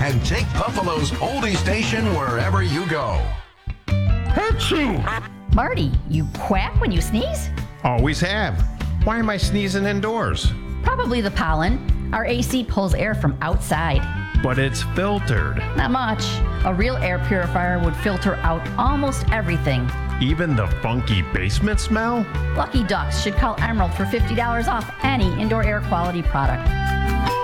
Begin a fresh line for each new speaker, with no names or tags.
and take Buffalo's oldie station wherever you go.
Achoo!
Marty, you quack when you sneeze?
Always have. Why am I sneezing indoors?
Probably the pollen. Our AC pulls air from outside.
But it's filtered.
Not much. A real air purifier would filter out almost everything.
Even the funky basement smell?
Lucky Ducks should call Emerald for $50 off any indoor air quality product.